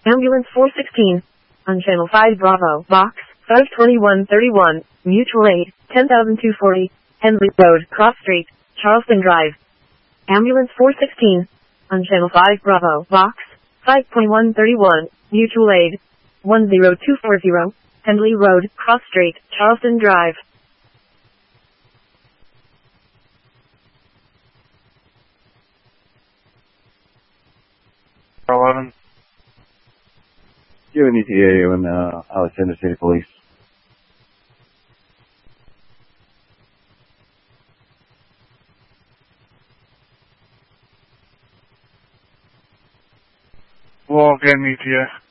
Ambulance 416. On Channel 5 Bravo, Box 52131, Mutual Aid, 10,240, Henley Road, Cross Street, Charleston Drive. Ambulance 416. On Channel 5 Bravo, Box 5.131, Mutual Aid, 10240, Henley Road, Cross Street, Charleston Drive. $11. Do you have an ETA in Alexander City Police? We'll get an ETA.